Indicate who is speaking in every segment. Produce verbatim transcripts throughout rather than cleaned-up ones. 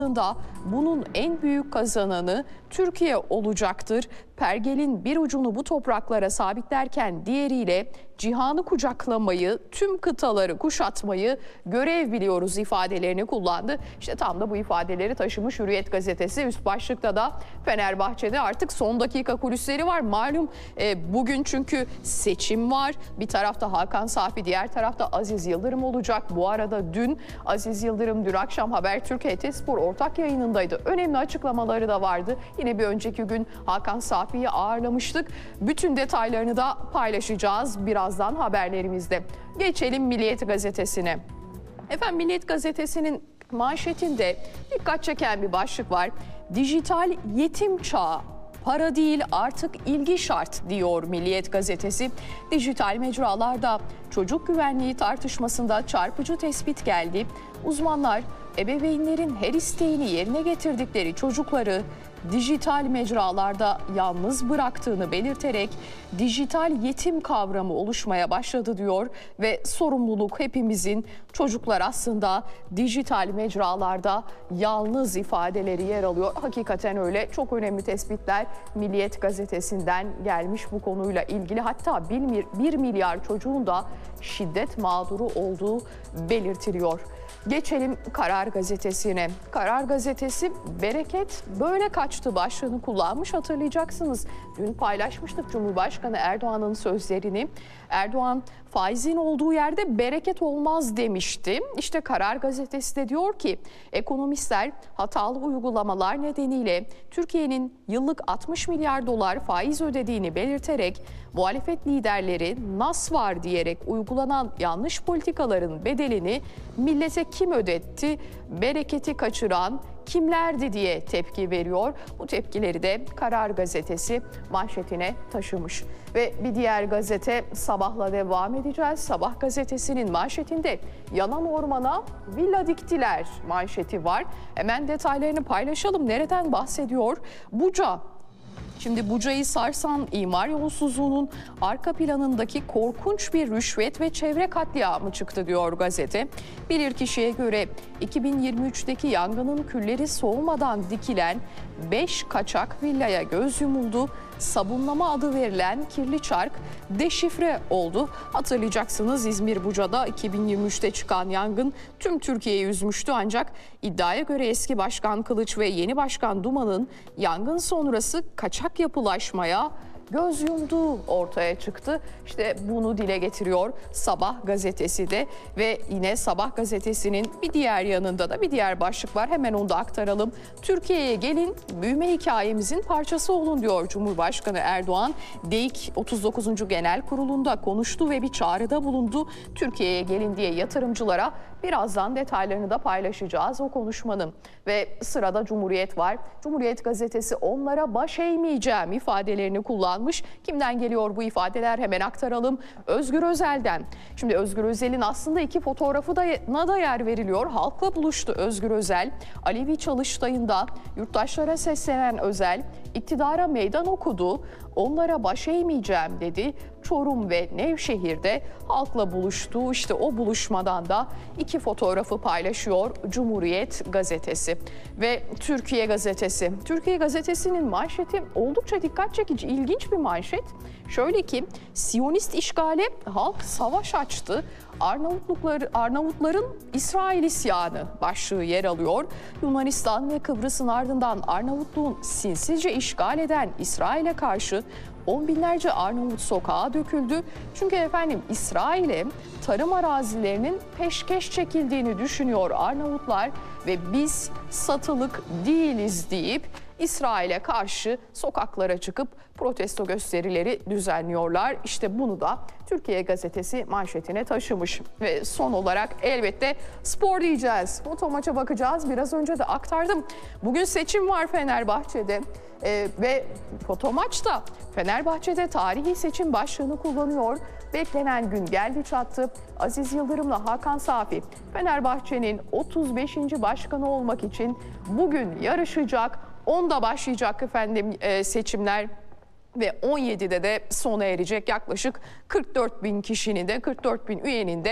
Speaker 1: da bunun en büyük kazananı Türkiye olacaktır. Pergelin bir ucunu bu topraklara sabitlerken diğeriyle cihanı kucaklamayı, tüm kıtaları kuşatmayı görev biliyoruz ifadelerini kullandı. İşte tam da bu ifadeleri taşımış Hürriyet gazetesi. Üst başlıkta da Fenerbahçe'de artık son dakika kulisleri var. Malum e, bugün çünkü seçim var. Bir tarafta Hakan Safi, diğer tarafta Aziz Yıldırım olacak. Bu arada dün Aziz Yıldırım dün akşam Habertürk H T Spor ortak yayınındaydı. Önemli açıklamaları da vardı. Yine bir önceki gün Hakan Safi'yi ağırlamıştık. Bütün detaylarını da paylaşacağız birazdan haberlerimizde. Geçelim Milliyet gazetesine. Efendim Milliyet gazetesinin manşetinde dikkat çeken bir başlık var. Dijital yetim çağı. Para değil artık ilgi şart diyor Milliyet gazetesi. Dijital mecralarda çocuk güvenliği tartışmasında çarpıcı tespit geldi. Uzmanlar ebeveynlerin her isteğini yerine getirdikleri çocukları dijital mecralarda yalnız bıraktığını belirterek dijital yetim kavramı oluşmaya başladı diyor ve sorumluluk hepimizin. Çocuklar aslında dijital mecralarda yalnız ifadeleri yer alıyor. Hakikaten öyle, çok önemli tespitler Milliyet gazetesinden gelmiş bu konuyla ilgili. Hatta bir milyar çocuğun da şiddet mağduru olduğu belirtiliyor. Geçelim Karar Gazetesi'ne. Karar Gazetesi bereket böyle kaçtı başlığını kullanmış, hatırlayacaksınız. Dün paylaşmıştık Cumhurbaşkanı Erdoğan'ın sözlerini. Erdoğan faizin olduğu yerde bereket olmaz demişti. İşte Karar Gazetesi de diyor ki ekonomistler hatalı uygulamalar nedeniyle Türkiye'nin yıllık altmış milyar dolar faiz ödediğini belirterek muhalefet liderleri nas var diyerek uygulanan yanlış politikaların bedelini millete kim ödetti, bereketi kaçıran kimlerdi diye tepki veriyor. Bu tepkileri de Karar Gazetesi manşetine taşımış. Ve bir diğer gazete Sabah'la devam edeceğiz. Sabah gazetesinin manşetinde yanan ormana villa diktiler manşeti var. Hemen detaylarını paylaşalım. Nereden bahsediyor? Buca. Şimdi Buca'yı sarsan imar yolsuzluğunun arka planındaki korkunç bir rüşvet ve çevre katliamı çıktı diyor gazete. Bilirkişiye göre iki bin yirmi üçteki yangının külleri soğumadan dikilen beş kaçak villaya göz yumuldu. Sabunlama adı verilen kirli çark deşifre oldu. Hatırlayacaksınız İzmir Buca'da iki bin yirmi üçte çıkan yangın tüm Türkiye'yi üzmüştü, ancak iddiaya göre eski başkan Kılıç ve yeni başkan Duman'ın yangın sonrası kaçak yapılaşmaya göz yumduğu ortaya çıktı. İşte bunu dile getiriyor Sabah gazetesi de ve yine Sabah gazetesinin bir diğer yanında da bir diğer başlık var. Hemen onu da aktaralım. Türkiye'ye gelin, büyüme hikayemizin parçası olun diyor Cumhurbaşkanı Erdoğan. DEİK otuz dokuzuncu Genel Kurulu'nda konuştu ve bir çağrıda bulundu. Türkiye'ye gelin diye yatırımcılara. Birazdan detaylarını da paylaşacağız o konuşmanın. Ve sırada Cumhuriyet var. Cumhuriyet gazetesi onlara baş eğmeyeceğim ifadelerini kullanmış. Kimden geliyor bu ifadeler, hemen aktaralım. Özgür Özel'den. Şimdi Özgür Özel'in aslında iki fotoğrafı da, da yer veriliyor. Halkla buluştu Özgür Özel. Alevi Çalıştayı'nda yurttaşlara seslenen Özel iktidara meydan okudu. Onlara baş eğmeyeceğim dedi. Çorum ve Nevşehir'de halkla buluştu. İşte o buluşmadan da iki fotoğrafı paylaşıyor Cumhuriyet gazetesi. Ve Türkiye gazetesi. Türkiye gazetesinin manşeti oldukça dikkat çekici, ilginç bir manşet. Şöyle ki Siyonist işgale halk savaş açtı. Arnavutluklar, Arnavutların İsrail isyanı başlığı yer alıyor. Yunanistan ve Kıbrıs'ın ardından Arnavutluğun sinsizce işgal eden İsrail'e karşı on binlerce Arnavut sokağa döküldü. Çünkü efendim İsrail'e tarım arazilerinin peşkeş çekildiğini düşünüyor Arnavutlar ve biz satılık değiliz deyip İsrail'e karşı sokaklara çıkıp protesto gösterileri düzenliyorlar. İşte bunu da Türkiye gazetesi manşetine taşımış. Ve son olarak elbette spor diyeceğiz. Foto maça bakacağız. Biraz önce de aktardım. Bugün seçim var Fenerbahçe'de. Ee, ve foto maçta Fenerbahçe'de tarihi seçim başlığını kullanıyor. Beklenen gün geldi çattı. Aziz Yıldırım'la Hakan Safi Fenerbahçe'nin otuz beşinci başkanı olmak için bugün yarışacak. onda başlayacak efendim e, seçimler. Ve on yedide de sona erecek. Yaklaşık kırk dört bin kişinin de kırk dört bin üyenin de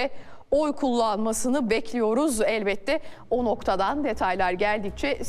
Speaker 1: oy kullanmasını bekliyoruz elbette. O noktadan detaylar geldikçe